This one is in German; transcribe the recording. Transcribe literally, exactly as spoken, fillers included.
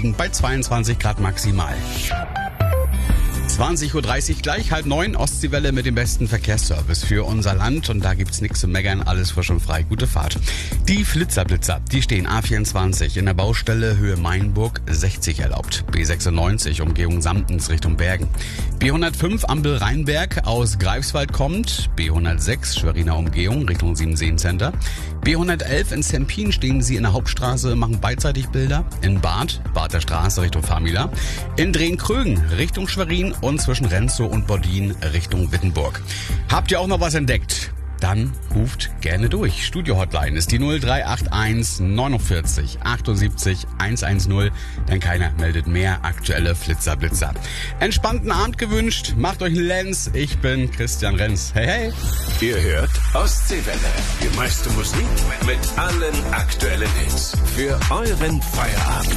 liegen bei zweiundzwanzig Grad maximal. zwanzig Uhr dreißig gleich, halb neun, Ostseewelle mit dem besten Verkehrsservice für unser Land. Und da gibt's nichts zu meckern, alles frisch und frei, gute Fahrt. Die Flitzerblitzer, die stehen A vierundzwanzig in der Baustelle Höhe Mainburg, sechzig erlaubt. B sechsundneunzig, Umgehung Samtens Richtung Bergen. B hundertfünf, Ampel Rheinberg aus Greifswald kommt. B hundertsechs, Schweriner Umgehung Richtung Siemenseen Center. B hundertelf in Sempin stehen sie in der Hauptstraße, machen beidseitig Bilder. In Bad, Bad der Straße Richtung Famila. In Drehn-Krögen Richtung Schwerin und zwischen Renzow und Bordin Richtung Wittenburg. Habt ihr auch noch was entdeckt? Dann ruft gerne durch. Studio-Hotline ist die null drei acht eins neunundvierzig achtundsiebzig hundertzehn, denn keiner meldet mehr aktuelle Flitzerblitzer. Entspannten Abend gewünscht, macht euch einen Lenz. Ich bin Christian Renz. Hey, hey. Ihr hört Ostseewelle, die meiste Musik mit allen aktuellen Hits für euren Feierabend.